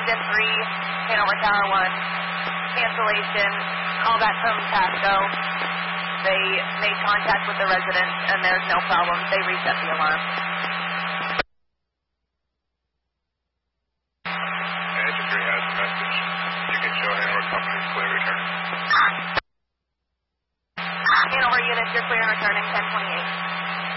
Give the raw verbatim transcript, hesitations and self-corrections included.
Region three, Hanover Tower one, cancellation, call back from Pasco. They made contact with the residents, and there's no problem. They reset the alarm. Agent three has a message. You can show Hanover Company's clear return. Hanover units, you're clear and returning ten twenty-eight.